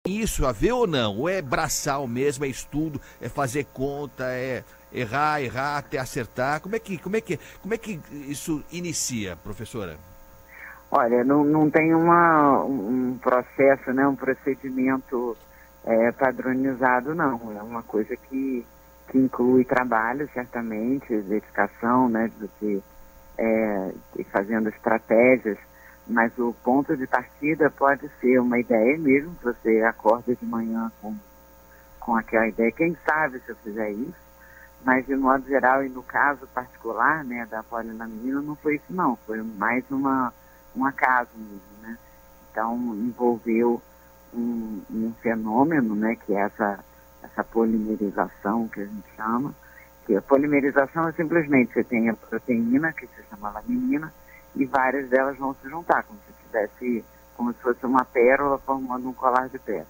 isso a ver ou não? Ou é braçal mesmo, é estudo, é fazer conta, é errar até acertar? Como é que isso inicia, professora? Olha, não tem um processo, né, um procedimento padronizado, não. É uma coisa que inclui trabalho, certamente, dedicação, né, de você ir fazendo estratégias, mas o ponto de partida pode ser uma ideia mesmo, que você acorda de manhã com aquela ideia. Quem sabe se eu fizer isso, mas de modo geral e no caso particular, né, da polilamina, não foi isso não, foi mais um acaso mesmo, né? Então envolveu um fenômeno, né, que é essa polimerização que a gente chama, que a polimerização é simplesmente você tem a proteína, que se chama laminina, e várias delas vão se juntar, como se fosse uma pérola formando um colar de pérolas.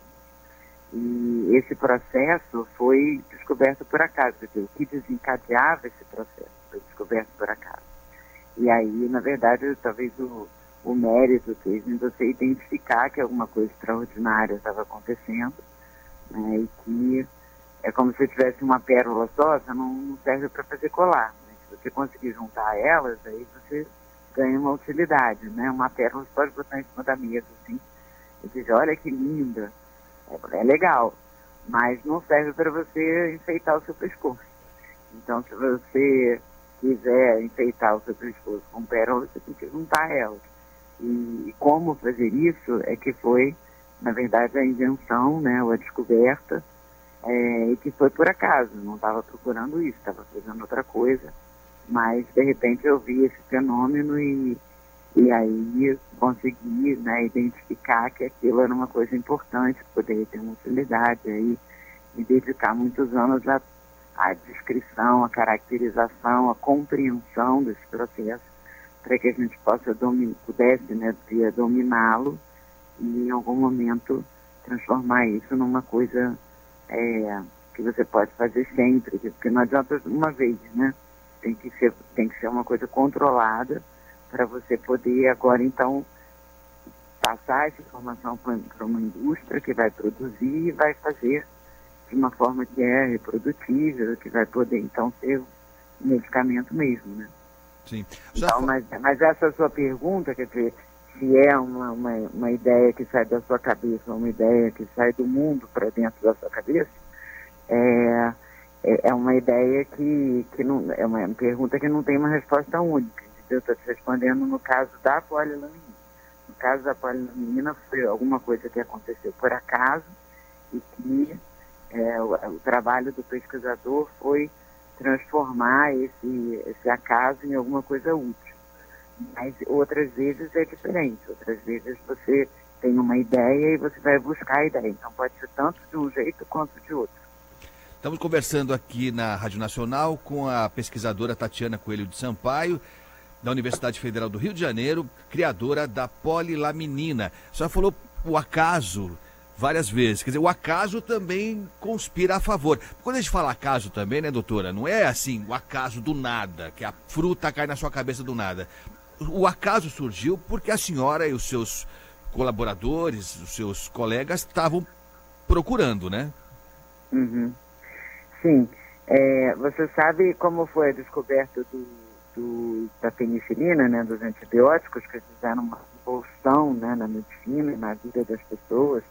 E esse processo foi descoberto por acaso, quer dizer, o que desencadeava esse processo foi descoberto por acaso. E aí, na verdade, talvez o mérito seja em você identificar que alguma coisa extraordinária estava acontecendo, né, e que é como se tivesse uma pérola só, você não serve para fazer colar. Mas se você conseguir juntar elas, aí você ganha uma utilidade, né? Uma pérola você pode botar em cima da mesa, assim, e dizer, olha que linda. É legal, mas não serve para você enfeitar o seu pescoço. Então, se você quiser enfeitar o seu pescoço com pérolas, você tem que juntar elas. E como fazer isso é que foi, na verdade, a invenção, né, ou a descoberta, e que foi por acaso. Não estava procurando isso, estava fazendo outra coisa, mas, de repente, eu vi esse fenômeno e aí consegui, né, identificar que aquilo era uma coisa importante, poderia ter uma utilidade, aí me dedicar muitos anos à descrição, à caracterização, à compreensão desse processo, para que a gente pudesse, né, dominá-lo e em algum momento transformar isso numa coisa que você pode fazer sempre, porque não adianta uma vez, né? Tem que ser uma coisa controlada, para você poder agora, então, passar essa informação para uma indústria que vai produzir e vai fazer de uma forma que é reprodutível, que vai poder, então, ser um medicamento mesmo, né? Sim. Então, mas essa sua pergunta, quer dizer, se é uma ideia que sai da sua cabeça, uma ideia que sai do mundo para dentro da sua cabeça, é uma ideia que não, é uma pergunta que não tem uma resposta única. Eu estou te respondendo no caso da polilamina. No caso da polilamina foi alguma coisa que aconteceu por acaso e que o trabalho do pesquisador foi transformar esse acaso em alguma coisa útil. Mas outras vezes é diferente. Outras vezes você tem uma ideia e você vai buscar a ideia. Então pode ser tanto de um jeito quanto de outro. Estamos conversando aqui na Rádio Nacional com a pesquisadora Tatiana Coelho de Sampaio, da Universidade Federal do Rio de Janeiro, criadora da polilaminina. A senhora falou o acaso várias vezes, quer dizer, o acaso também conspira a favor. Quando a gente fala acaso também, né, doutora, não é assim, o acaso do nada, que a fruta cai na sua cabeça do nada. O acaso surgiu porque a senhora e os seus colaboradores, os seus colegas estavam procurando, né? Uhum. Sim. Você sabe como foi a descoberta da penicilina, né, dos antibióticos, que fizeram uma revolução, né, na medicina e na vida das pessoas?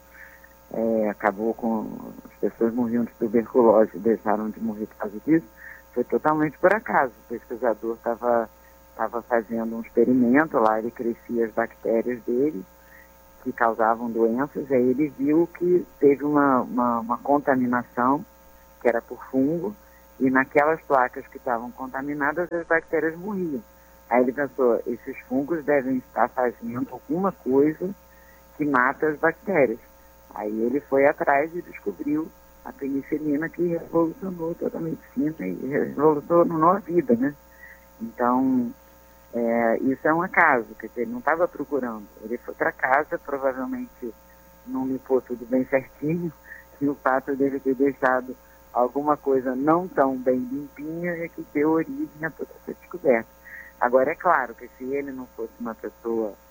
Acabou com... As pessoas morriam de tuberculose, deixaram de morrer por causa disso. Foi totalmente por acaso. O pesquisador estava fazendo um experimento lá, ele crescia as bactérias dele, que causavam doenças, e aí ele viu que teve uma contaminação, que era por fungo, e naquelas placas que estavam contaminadas, as bactérias morriam. Aí ele pensou, esses fungos devem estar fazendo alguma coisa que mata as bactérias. Aí ele foi atrás e descobriu a penicilina, que revolucionou toda a medicina e revolucionou a vida, né? Então, isso é um acaso, quer dizer, ele não estava procurando. Ele foi para casa, provavelmente não limpou tudo bem certinho, e o fato dele ter deixado alguma coisa não tão bem limpinha é que deu origem a toda essa descoberta. Agora, é claro que se ele não fosse uma pessoa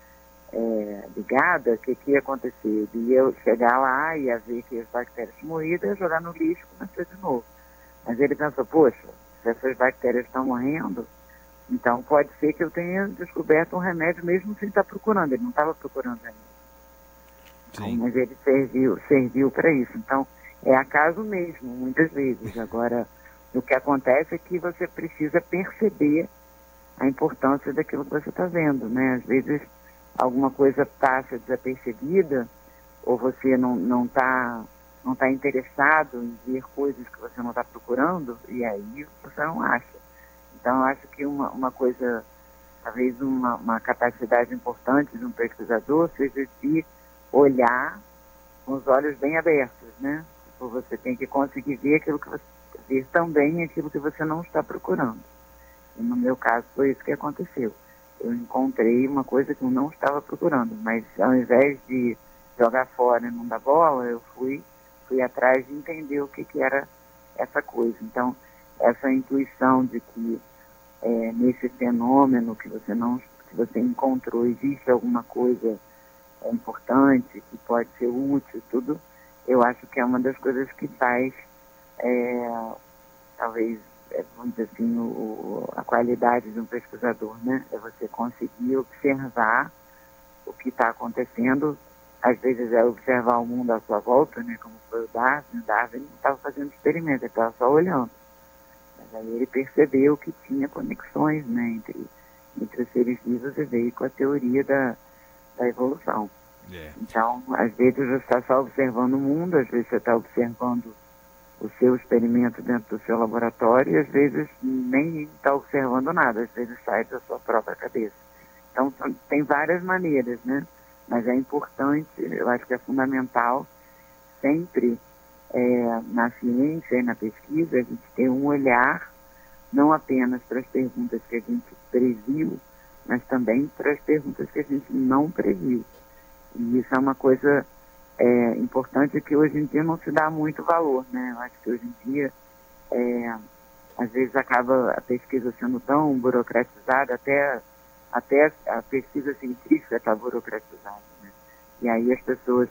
ligada, o que ia acontecer? Ele ia chegar lá, ia ver que as bactérias tinham morrido, ia jogar no lixo e começar de novo. Mas ele pensou, poxa, se essas bactérias estão morrendo, então pode ser que eu tenha descoberto um remédio mesmo sem estar procurando. Ele não estava procurando remédio. Então, mas ele serviu para isso. Então, é acaso mesmo, muitas vezes. Agora, o que acontece é que você precisa perceber a importância daquilo que você está vendo, né? Às vezes, alguma coisa passa desapercebida, ou você não tá interessado em ver coisas que você não está procurando, e aí você não acha. Então, eu acho que uma coisa, talvez uma capacidade importante de um pesquisador seja de olhar com os olhos bem abertos, né? Você tem que conseguir ver ver também aquilo que você não está procurando. E no meu caso foi isso que aconteceu. Eu encontrei uma coisa que eu não estava procurando, mas ao invés de jogar fora e não dar bola, eu fui atrás de entender o que era essa coisa. Então, essa intuição de que nesse fenômeno que você encontrou existe alguma coisa importante, que pode ser útil, tudo, eu acho que é uma das coisas que faz, talvez, vamos dizer assim, a qualidade de um pesquisador, né? É você conseguir observar o que está acontecendo. Às vezes é observar o mundo à sua volta, né? Como foi o Darwin. O Darwin não estava fazendo experimento, ele estava só olhando. Mas aí ele percebeu que tinha conexões, né, entre os seres vivos e veio com a teoria da evolução. Então, às vezes você está só observando o mundo, às vezes você está observando o seu experimento dentro do seu laboratório, e às vezes nem está observando nada, às vezes sai da sua própria cabeça. Então, tem várias maneiras, né? Mas é importante, eu acho que é fundamental, sempre na ciência e na pesquisa, a gente ter um olhar, não apenas para as perguntas que a gente previu, mas também para as perguntas que a gente não previu. E isso é uma coisa importante que hoje em dia não se dá muito valor, né? Eu acho que hoje em dia, às vezes acaba a pesquisa sendo tão burocratizada, até a pesquisa científica está burocratizada, né? E aí as pessoas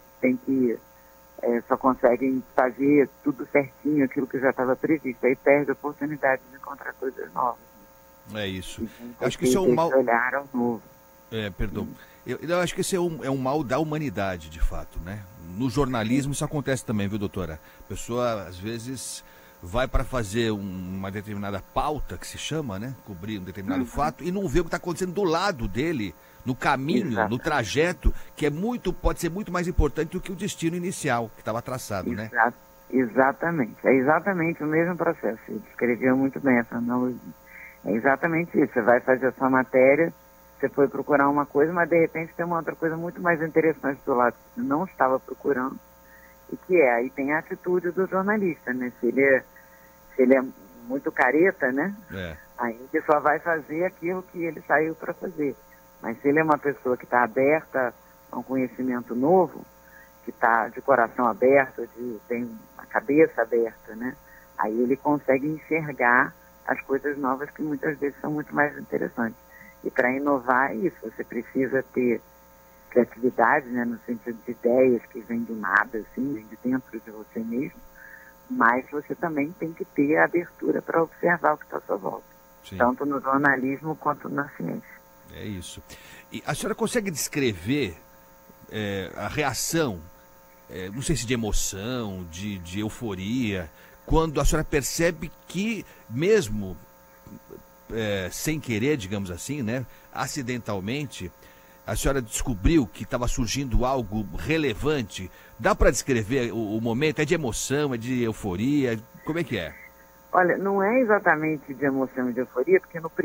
só conseguem fazer tudo certinho, aquilo que já estava previsto, aí perde a oportunidade de encontrar coisas novas. É isso. Eu acho que isso é um mal... olhar ao novo. Perdão. Eu acho que esse é um mal da humanidade, de fato, né? No jornalismo isso acontece também, viu, doutora? A pessoa, às vezes, vai para fazer uma determinada pauta, que se chama, né? Cobrir um determinado fato, e não vê o que está acontecendo do lado dele, no caminho, no trajeto, que pode ser muito mais importante do que o destino inicial, que estava traçado, né? Exatamente. É exatamente o mesmo processo. Você descreveu muito bem essa analogia. É exatamente isso. Você vai fazer a sua matéria, você foi procurar uma coisa, mas de repente tem uma outra coisa muito mais interessante do lado que você não estava procurando, e que aí tem a atitude do jornalista, né? Se ele é muito careta, né? Aí ele só vai fazer aquilo que ele saiu para fazer. Mas se ele é uma pessoa que está aberta a um conhecimento novo, que está de coração aberto, tem a cabeça aberta, né? Aí ele consegue enxergar as coisas novas que muitas vezes são muito mais interessantes. E para inovar é isso, você precisa ter criatividade, né, no sentido de ideias que vêm do nada, assim, vêm de dentro de você mesmo, mas você também tem que ter a abertura para observar o que está à sua volta, tanto no jornalismo quanto na ciência. É isso. E a senhora consegue descrever a reação, não sei se de emoção, de euforia, quando a senhora percebe que, mesmo sem querer, digamos assim, né, acidentalmente, a senhora descobriu que estava surgindo algo relevante? Dá para descrever o momento? É de emoção, é de euforia? Como é que é? Olha, não é exatamente de emoção e de euforia, porque no